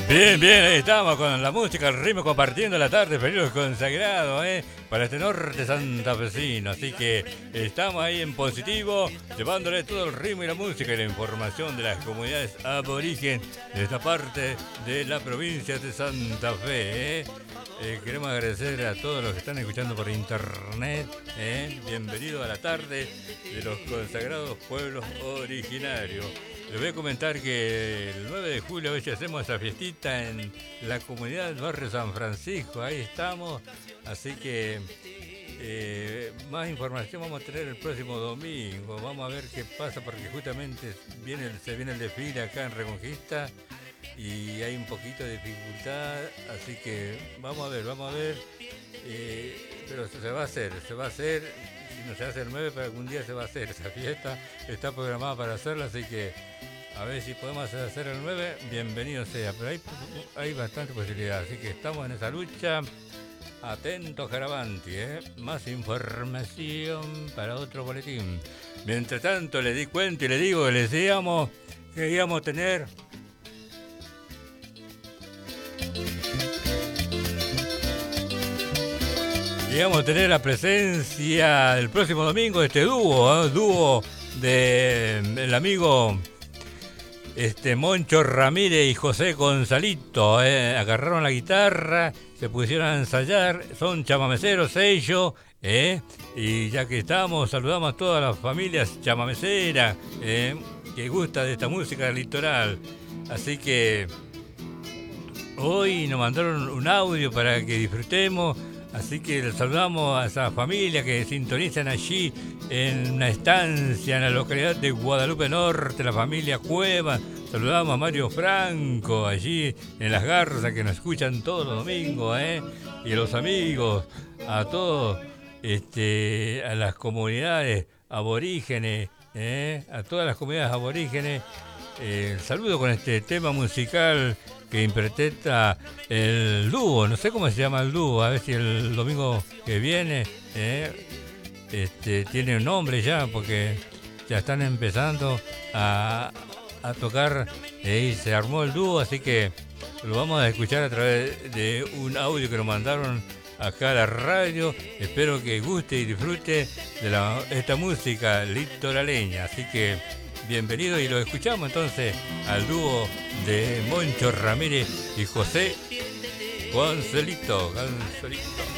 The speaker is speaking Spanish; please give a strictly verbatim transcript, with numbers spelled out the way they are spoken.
Bien, bien, ahí estamos con la música, el ritmo, compartiendo la tarde, feliz consagrado, ¿eh? Para este norte santafesino. Así que estamos ahí en positivo, llevándole todo el ritmo y la música y la información de las comunidades aborigen de esta parte de la provincia de Santa Fe, ¿eh? Eh, queremos agradecer a todos los que están escuchando por internet. ¿eh? Bienvenido a la tarde de los consagrados pueblos originarios. Les voy a comentar que el nueve de julio a veces hacemos esa fiestita en la comunidad del barrio San Francisco. Ahí estamos. Así que eh, más información vamos a tener el próximo domingo. Vamos a ver qué pasa porque justamente viene el, se viene el desfile acá en Reconquista. Y hay un poquito de dificultad, así que vamos a ver, vamos a ver, eh, pero se va a hacer, se va a hacer, si no se hace el nueve, pero algún día se va a hacer, esa fiesta está programada para hacerla, así que a ver si podemos hacer el nueve, bienvenido sea, pero hay, hay bastante posibilidad, así que estamos en esa lucha, atentos Caravanti, ¿eh? Más información para otro boletín. Mientras tanto le di cuenta y le digo que les decíamos que íbamos a tener... Y vamos a tener la presencia el próximo domingo de este dúo, ¿eh? Dúo del amigo este, Moncho Ramírez y José Gonzalito. ¿eh? Agarraron la guitarra, se pusieron a ensayar, son chamameceros ellos, ¿eh? Y ya que estamos, saludamos a todas las familias chamameceras ¿eh? que gusta de esta música del litoral. Así que hoy nos mandaron un audio para que disfrutemos. Así que les saludamos a esa familia que sintonizan allí en una estancia en la localidad de Guadalupe Norte, la familia Cueva. Saludamos a Mario Franco allí en Las Garzas que nos escuchan todos los domingos, ¿eh? Y a los amigos, a todos, este, a las comunidades aborígenes, ¿eh? A todas las comunidades aborígenes. Eh, saludo con este tema musical que interpreta el dúo, no sé cómo se llama el dúo, a ver si el domingo que viene eh, este, tiene un nombre ya, porque ya están empezando a, a tocar eh, y se armó el dúo, así que lo vamos a escuchar a través de un audio que nos mandaron acá a la radio. Espero que guste y disfrute de la, esta música litoraleña, así que bienvenido y lo escuchamos entonces al dúo de Moncho Ramírez y José Gonzalito. Gonzalito.